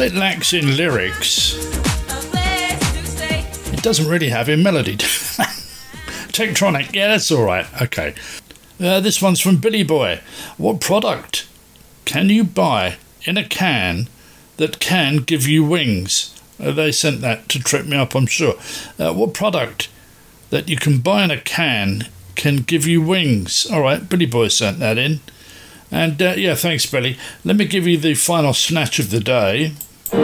what it lacks in lyrics, it doesn't really have in melody. Tektronic, yeah, that's all right. Okay. This one's from Billy Boy. What product can you buy in a can that can give you wings? They sent that to trip me up, I'm sure. What product that you can buy in a can give you wings? All right, Billy Boy sent that in. And yeah, thanks, Billy. Let me give you the final snatch of the day.